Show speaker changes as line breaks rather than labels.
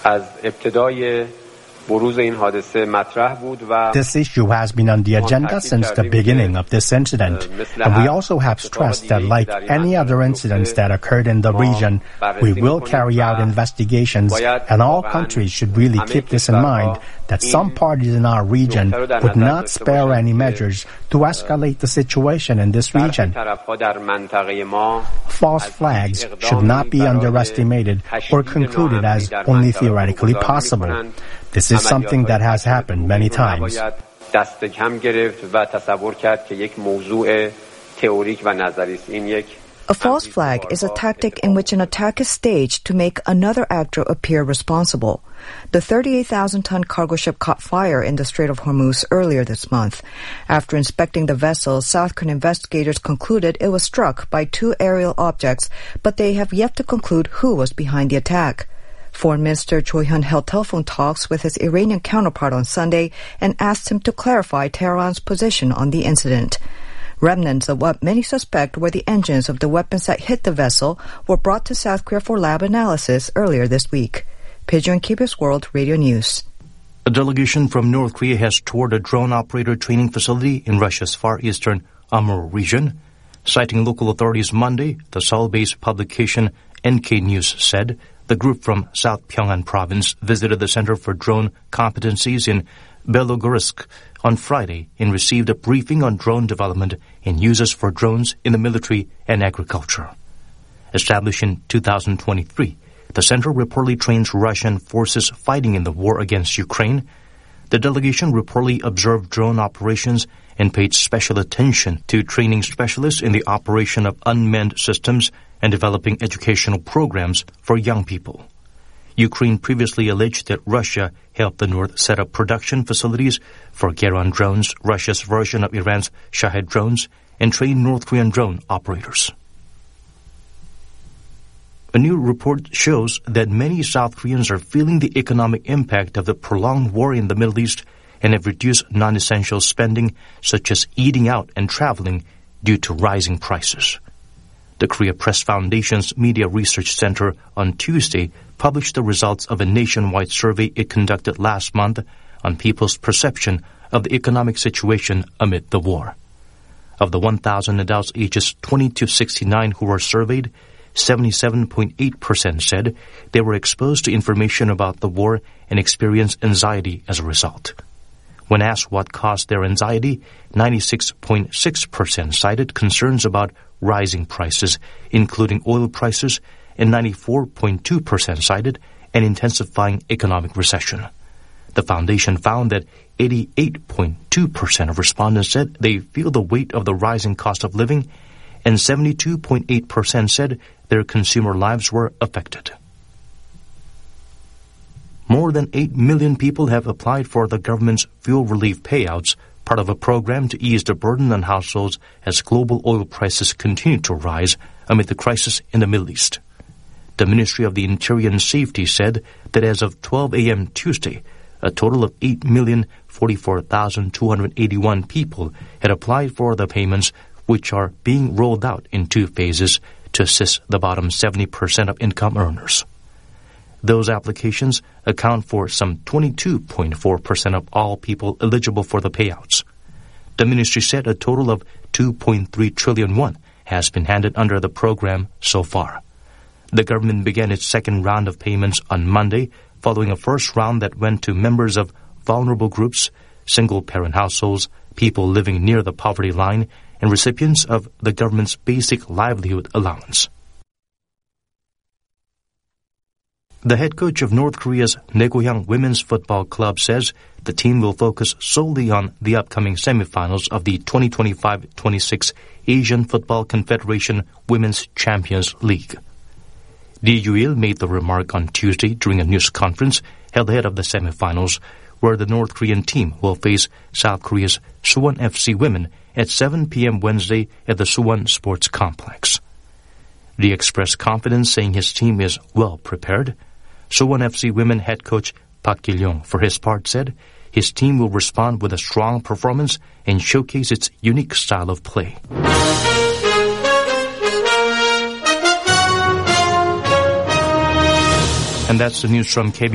از ابتدای
This issue has been on the agenda since the beginning of this incident, and we also have stressed that like any other incidents that occurred in the region, we will carry out investigations, and all countries should really keep this in mind, that some parties in our region would not spare any measures to escalate the situation in this region. False flags should not be underestimated or concluded as only theoretically possible. This is something that has happened many times.
A false flag is a tactic in which an attack is staged to make another actor appear responsible. The 38,000-ton cargo ship caught fire in the Strait of Hormuz earlier this month. After inspecting the vessel, South Korean investigators concluded it was struck by two aerial objects, but they have yet to conclude who was behind the attack. Foreign Minister Cho Hyun held telephone talks with his Iranian counterpart on Sunday and asked him to clarify Tehran's position on the incident. Remnants of what many suspect were the engines of the weapons that hit the vessel were brought to South Korea for lab analysis earlier this week. Pigeon KBS World Radio News.
A delegation from North Korea has toured a drone operator training facility in Russia's far eastern Amur region. Citing local authorities Monday, the Seoul-based publication NK News said the group from South Pyongan province visited the Center for Drone Competencies in Belogorsk on Friday and received a briefing on drone development and uses for drones in the military and agriculture. Established in 2023, the center reportedly trains Russian forces fighting in the war against Ukraine. The delegation reportedly observed drone operations and paid special attention to training specialists in the operation of unmanned systems and developing educational programs for young people. Ukraine previously alleged that Russia helped the North set up production facilities for Geran drones, Russia's version of Iran's Shahed drones, and train North Korean drone operators. A new report shows that many South Koreans are feeling the economic impact of the prolonged war in the Middle East and have reduced non-essential spending such as eating out and traveling due to rising prices. The Korea Press Foundation's Media Research Center on Tuesday published the results of a nationwide survey it conducted last month on people's perception of the economic situation amid the war. Of the 1,000 adults ages 20 to 69 who were surveyed, 77.8% said they were exposed to information about the war and experienced anxiety as a result. When asked what caused their anxiety, 96.6% cited concerns about rising prices, including oil prices, and 94.2% cited an intensifying economic recession. The foundation found that 88.2% of respondents said they feel the weight of the rising cost of living, and 72.8% said their consumer lives were affected. More than 8 million people have applied for the government's fuel relief payouts, part of a program to ease the burden on households as global oil prices continue to rise amid the crisis in the Middle East. The Ministry of the Interior and Safety said that as of 12 a.m. Tuesday, a total of 8,044,281 people had applied for the payments, which are being rolled out in two phases to assist the bottom 70% of income earners. Those applications account for some 22.4% of all people eligible for the payouts. The ministry said a total of 2.3 trillion won has been handed under the program so far. The government began its second round of payments on Monday, following a first round that went to members of vulnerable groups, single-parent households, people living near the poverty line, and recipients of the government's basic livelihood allowance. The head coach of North Korea's Daegohyang Women's Football Club says the team will focus solely on the upcoming semifinals of the 2025-26 Asian Football Confederation Women's Champions League. Lee Yu-il made the remark on Tuesday during a news conference held ahead of the semifinals, where the North Korean team will face South Korea's Suwon FC women at 7 p.m. Wednesday at the Suwon Sports Complex. Lee expressed confidence, saying his team is well prepared. Suwon FC women head coach Park Gil-yong, for his part, said his team will respond with a strong performance and showcase its unique style of play. And that's the news from KBS.